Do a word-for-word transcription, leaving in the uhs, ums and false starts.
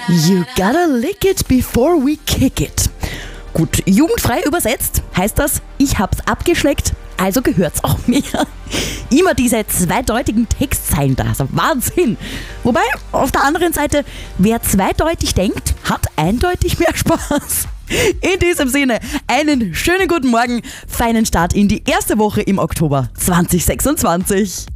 You gotta lick it before we kick it. Gut, jugendfrei übersetzt heißt das, ich hab's abgeschleckt, also gehört's auch mir. Immer diese zweideutigen Textzeilen da, also Wahnsinn. Wobei, auf der anderen Seite, wer zweideutig denkt, hat eindeutig mehr Spaß. In diesem Sinne, einen schönen guten Morgen, feinen Start in die erste Woche im Oktober zwanzig sechsundzwanzig.